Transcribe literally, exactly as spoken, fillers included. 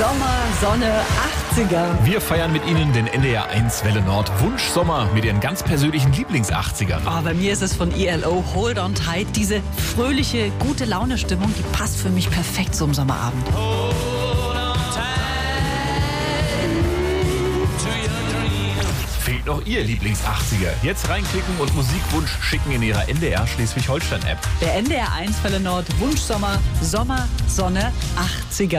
Sommer, Sonne, achtziger. Wir feiern mit Ihnen den N D R eins Welle Nord Wunschsommer mit Ihren ganz persönlichen Lieblings-achtzigern. Oh, bei mir ist es von E L O Hold on Tight. Diese fröhliche, gute Laune-Stimmung, die passt für mich perfekt zum Sommerabend. Fehlt noch Ihr Lieblings-achtziger? Jetzt reinklicken und Musikwunsch schicken in Ihrer N D R Schleswig-Holstein-App. Der N D R eins Welle Nord Wunschsommer, Sommer, Sonne, achtziger.